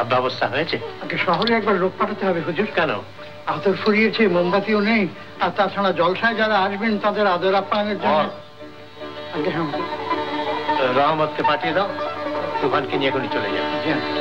ব্যবস্থা হয়েছে? শহরে একবার লোক পাঠাতে হবে হুজুর। কেন? আতর ফুরিয়েছে, মোমবাতিও নেই, আর তাছাড়া জলসায় যারা আসবেন তাদের আদর আপ্যায়নের জন্য। আগে হ্যাঁ, রহমতকে পাঠিয়ে দাও, তুফানকে নিয়ে এখনই চলে যাবে।